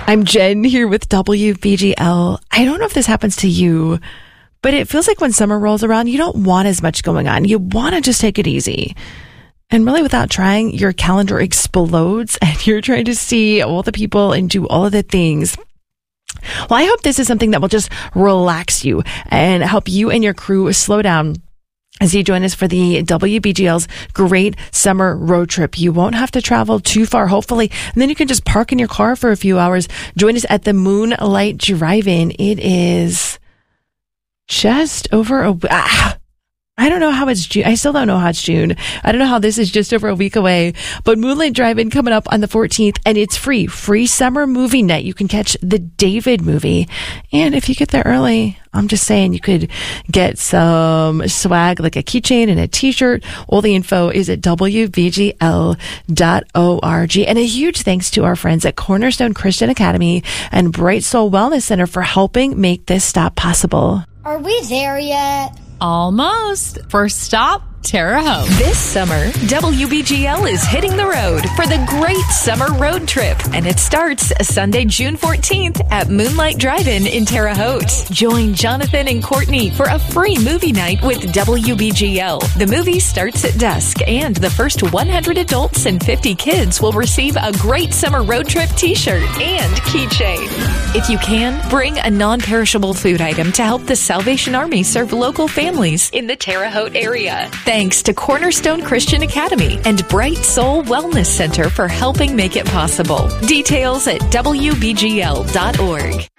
I'm Jen here with WBGL. I don't know if this happens to you, but it feels like when summer rolls around, you don't want as much going on. You want to just take it easy. And really, without trying, your calendar explodes and you're trying to see all the people and do all of the things. Well, I hope this is something that will just relax you and help you and your crew slow down as you join us for the WBGL's Great Summer Road Trip. You won't have to travel too far, hopefully, and then you can just park in your car for a few hours. Join us at the Moonlight Drive-In. It is just over I don't know how it's June. I still don't know how it's June. I don't know how this is just over a week away. But Moonlight Drive-In coming up on the 14th, and it's free. Free summer movie night. You can catch the David movie. And if you get there early, I'm just saying you could get some swag like a keychain and a t-shirt. All the info is at WBGL.org. And a huge thanks to our friends at Cornerstone Christian Academy and Bright Soul Wellness Center for helping make this stop possible. Are we there yet? Almost. First stop, Terre Haute. This summer, WBGL is hitting the road for the Great Summer Road Trip, and it starts Sunday, June 14th at Moonlight Drive-In in Terre Haute. Join Jonathan and Courtney for a free movie night with WBGL. The movie starts at dusk, and the first 100 adults and 50 kids will receive a Great Summer Road Trip t-shirt and keychain. If you can, bring a non-perishable food item to help the Salvation Army serve local families in the Terre Haute area. Thanks to Cornerstone Christian Academy and Bright Soul Wellness Center for helping make it possible. Details at WBGL.org.